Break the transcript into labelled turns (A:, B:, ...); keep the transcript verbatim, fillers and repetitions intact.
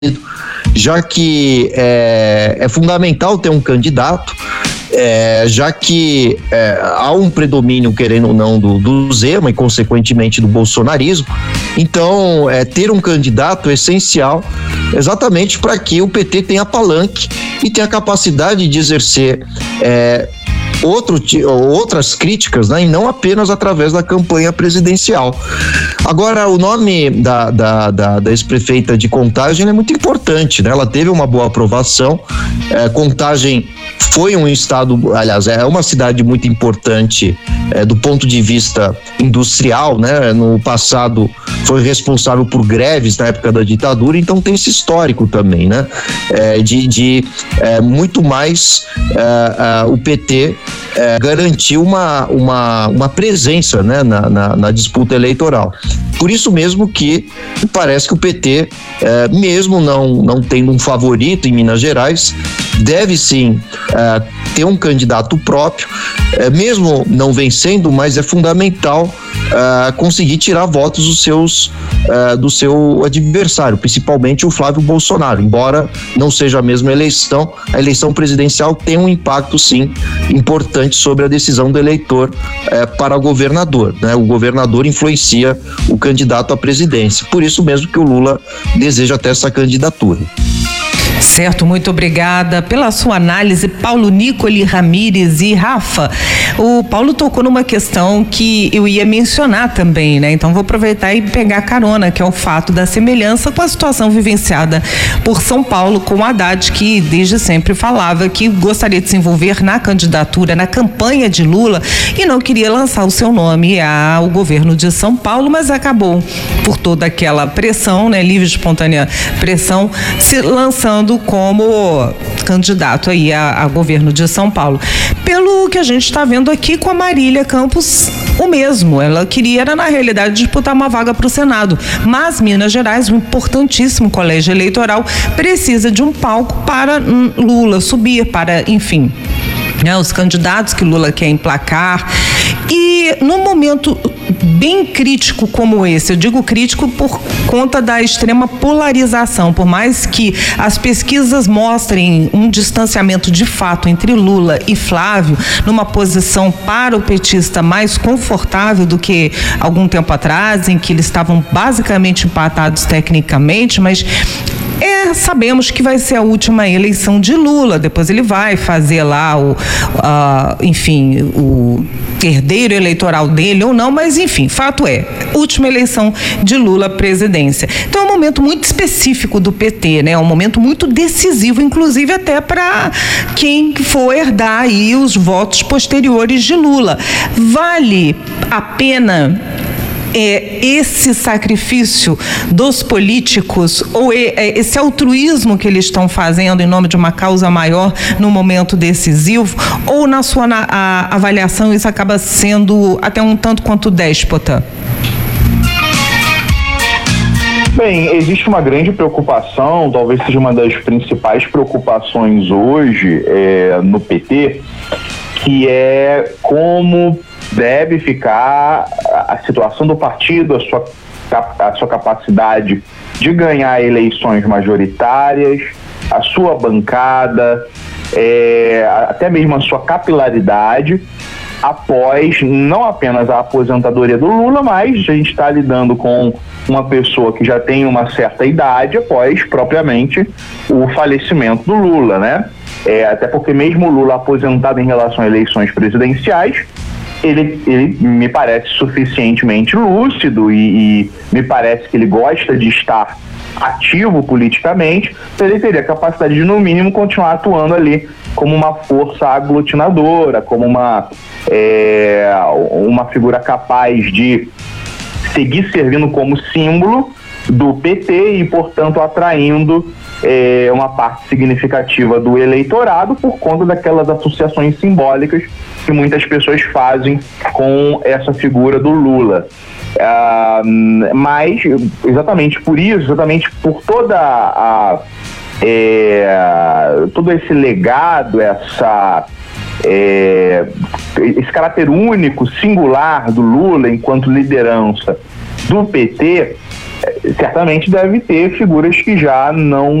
A: já que é, é fundamental ter um candidato, é, já que é, há um predomínio, querendo ou não, do, do Zema e, consequentemente, do bolsonarismo. Então, é, ter um candidato é essencial exatamente para que o P T tenha palanque e tenha capacidade de exercer é, Outro, outras críticas, né, e não apenas através da campanha presidencial. Agora, o nome da, da, da, da ex-prefeita de Contagem é muito importante, né? Ela teve uma boa aprovação. É, Contagem foi um estado, aliás, é uma cidade muito importante é, do ponto de vista industrial, né? No passado foi responsável por greves na época da ditadura, então tem esse histórico também, né? É, de de é, muito mais é, é, o P T é, garantiu uma, uma, uma presença, né? na, na, na disputa eleitoral. Por isso mesmo que parece que o P T, é, mesmo não, não tendo um favorito em Minas Gerais, deve sim é, ter um candidato próprio, é, mesmo não vencendo, mas é fundamental é, conseguir tirar votos dos seus, é, do seu adversário, principalmente o Flávio Bolsonaro. Embora não seja a mesma eleição, a eleição presidencial tem um impacto sim importante sobre a decisão do eleitor é, para governador, né? O governador influencia o candidato à presidência, por isso mesmo que o Lula deseja ter essa candidatura.
B: Certo, muito obrigada pela sua análise, Paulo Nicoli Ramires. E Rafa, o Paulo tocou numa questão que eu ia mencionar também, né? Então vou aproveitar e pegar carona, que é o fato da semelhança com a situação vivenciada por São Paulo com o Haddad, que desde sempre falava que gostaria de se envolver na candidatura, na campanha de Lula e não queria lançar o seu nome ao governo de São Paulo, mas acabou por toda aquela pressão, né? Livre e espontânea pressão, se lançando como candidato aí a, a governo de São Paulo. Pelo que a gente está vendo aqui com a Marília Campos, o mesmo. Ela queria, na realidade, disputar uma vaga para o Senado. Mas Minas Gerais, um importantíssimo colégio eleitoral, precisa de um palco para hum, Lula subir, para, enfim, né, os candidatos que Lula quer emplacar. E num momento bem crítico como esse, eu digo crítico por conta da extrema polarização, por mais que as pesquisas mostrem um distanciamento de fato entre Lula e Flávio, numa posição para o petista mais confortável do que algum tempo atrás, em que eles estavam basicamente empatados tecnicamente, mas É, sabemos que vai ser a última eleição de Lula, depois ele vai fazer lá o, uh, enfim, o herdeiro eleitoral dele ou não, mas enfim, fato é, última eleição de Lula à presidência. Então é um momento muito específico do P T, né? É um momento muito decisivo, inclusive até para quem for herdar aí os votos posteriores de Lula. Vale a pena É, esse sacrifício dos políticos ou é, esse altruísmo que eles estão fazendo em nome de uma causa maior no momento decisivo, ou na sua na, a, avaliação isso acaba sendo até um tanto quanto déspota?
C: Bem, existe uma grande preocupação, talvez seja uma das principais preocupações hoje é, no P T, que é como deve ficar a situação do partido, a sua, a sua capacidade de ganhar eleições majoritárias, a sua bancada, é, até mesmo a sua capilaridade, após não apenas a aposentadoria do Lula, mas a gente está lidando com uma pessoa que já tem uma certa idade após, propriamente, o falecimento do Lula, né? É, até porque mesmo o Lula aposentado em relação a eleições presidenciais, Ele, ele me parece suficientemente lúcido e, e me parece que ele gosta de estar ativo politicamente, então ele teria a capacidade de, no mínimo, continuar atuando ali como uma força aglutinadora, como uma, é, uma figura capaz de seguir servindo como símbolo do P T e, portanto, atraindo é, uma parte significativa do eleitorado por conta daquelas associações simbólicas que muitas pessoas fazem com essa figura do Lula. Ah, mas, exatamente por isso, exatamente por toda a, é, todo esse legado, essa, é, esse caráter único, singular do Lula enquanto liderança do P T, certamente deve ter figuras que já não